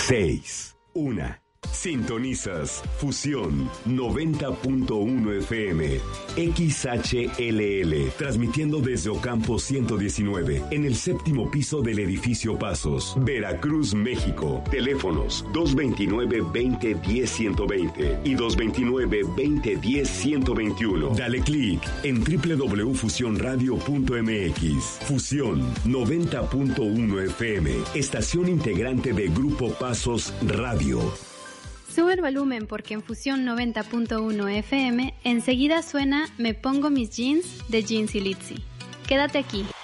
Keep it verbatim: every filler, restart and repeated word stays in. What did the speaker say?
seis, una. Sintonizas Fusión noventa punto uno F M, X H L L, transmitiendo desde Ocampo ciento diecinueve, en el séptimo piso del edificio Pasos, Veracruz, México. Teléfonos dos veintinueve, veinte, diez, ciento veinte y dos veintinueve, veinte, diez, ciento veintiuno. Dale clic en doble u doble u doble u punto fusión radio punto m x. Fusión noventa punto uno F M, estación integrante de Grupo Pasos Radio. Sube el volumen porque en Fusión noventa punto uno F M enseguida suena Me pongo mis jeans de Jeans y Litzy. Quédate aquí.